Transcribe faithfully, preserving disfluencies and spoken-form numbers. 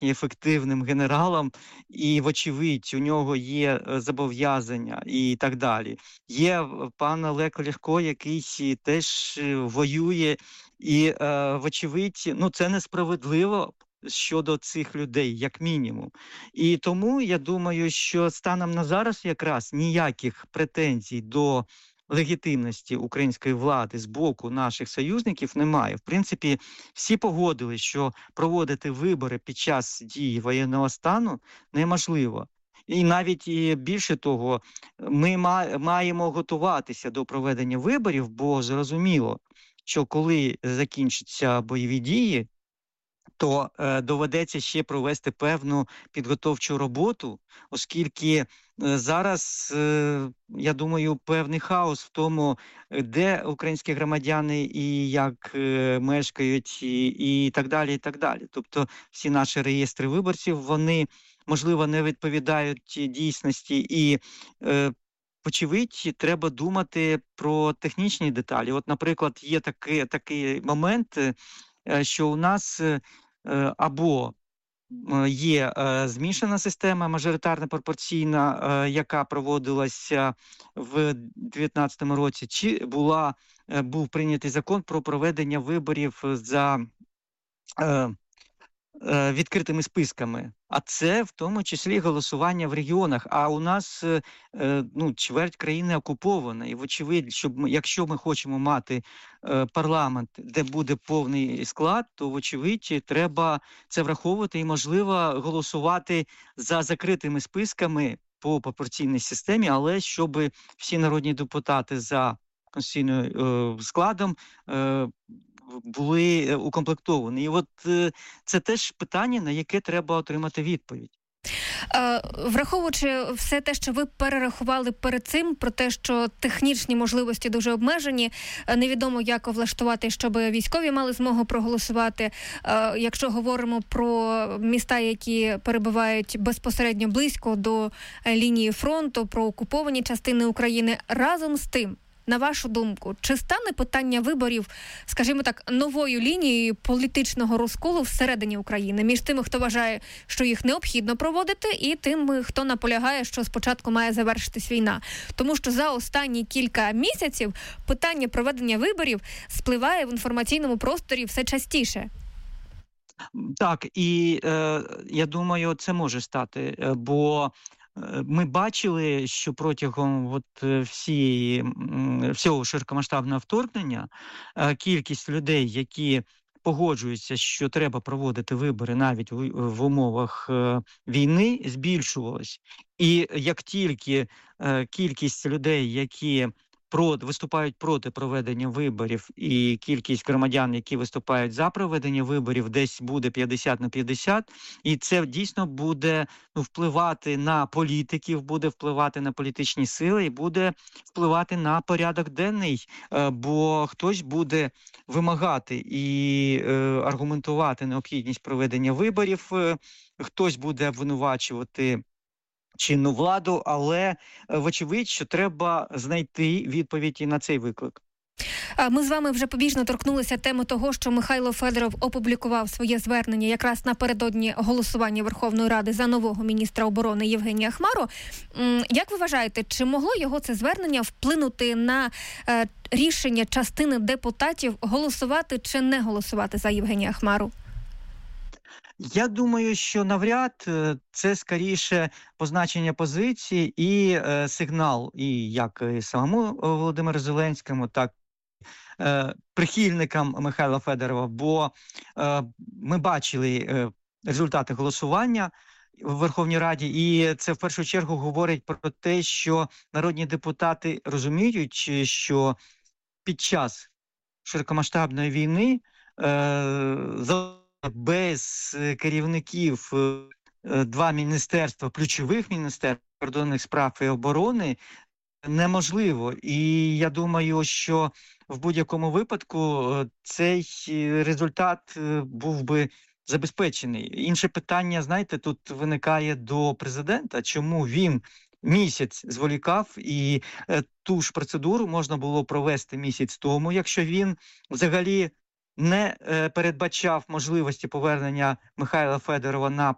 достатньо ефективним генералом, і, вочевидь, у нього є зобов'язання і так далі. Є пан Олег Ляшко, який теж воює, і, вочевидь, ну, це несправедливо щодо цих людей, як мінімум. І тому, я думаю, що станом на зараз якраз ніяких претензій до легітимності української влади з боку наших союзників немає. В принципі, всі погодились, що проводити вибори під час дії воєнного стану неможливо. І навіть і більше того, ми маємо готуватися до проведення виборів, бо зрозуміло, що коли закінчаться бойові дії, то е, доведеться ще провести певну підготовчу роботу, оскільки е, зараз, е, я думаю, певний хаос в тому, де українські громадяни і як е, мешкають, і, і так далі, і так далі. Тобто всі наші реєстри виборців, вони, можливо, не відповідають дійсності, і е, очевидь, треба думати про технічні деталі. От, наприклад, є такий, такий момент, е, що у нас е, або є е, змішана система, мажоритарна пропорційна, е, яка проводилася в дев'ятнадцятому році, чи була, е, був прийнятий закон про проведення виборів за е, е, відкритими списками. А це в тому числі голосування в регіонах. А у нас е, ну, чверть країни окупована. І вочевидь, щоб ми, якщо ми хочемо мати е, парламент, де буде повний склад, то вочевидь треба це враховувати і, можливо, голосувати за закритими списками по пропорційній системі, але щоб всі народні депутати за конституційним е, складом е, були укомплектовані. І от е, це теж питання, на яке треба отримати відповідь. Враховуючи все те, що ви перерахували перед цим, про те, що технічні можливості дуже обмежені, невідомо, як влаштувати, щоб військові мали змогу проголосувати. Якщо говоримо про міста, які перебувають безпосередньо близько до лінії фронту, про окуповані частини України, разом з тим, на вашу думку, чи стане питання виборів, скажімо так, новою лінією політичного розколу всередині України між тими, хто вважає, що їх необхідно проводити, і тим, хто наполягає, що спочатку має завершитись війна? Тому що за останні кілька місяців питання проведення виборів спливає в інформаційному просторі все частіше. Так, і е, я думаю, це може стати, бо ми бачили, що протягом от всієї, всього широкомасштабного вторгнення кількість людей, які погоджуються, що треба проводити вибори навіть в, в умовах війни, збільшувалась. І як тільки кількість людей, які проти, виступають проти проведення виборів, і кількість громадян, які виступають за проведення виборів, десь буде п'ятдесят на п'ятдесят, і це дійсно буде ну, впливати на політиків, буде впливати на політичні сили і буде впливати на порядок денний, бо хтось буде вимагати і е, аргументувати необхідність проведення виборів, хтось буде обвинувачувати чинну владу, але вочевидь, що треба знайти відповідь і на цей виклик. Ми з вами вже побіжно торкнулися теми того, що Михайло Федоров опублікував своє звернення якраз напередодні голосування Верховної Ради за нового міністра оборони Євгенія Хмару. Як ви вважаєте, чи могло його це звернення вплинути на е, рішення частини депутатів голосувати чи не голосувати за Євгенія Хмару? Я думаю, що навряд це скоріше позначення позиції і е, сигнал, і як і самому Володимиру Зеленському, так і е, прихильникам Михайла Федорова, бо е, ми бачили е, результати голосування в Верховній Раді, і це в першу чергу говорить про те, що народні депутати розуміють, що під час широкомасштабної війни е, без керівників два міністерства, ключових міністерств, закордонних справ і оборони, неможливо. І я думаю, що в будь-якому випадку цей результат був би забезпечений. Інше питання, знаєте, тут виникає до президента, чому він місяць зволікав, і ту ж процедуру можна було провести місяць тому, якщо він взагалі не е, передбачав можливості повернення Михайла Федорова на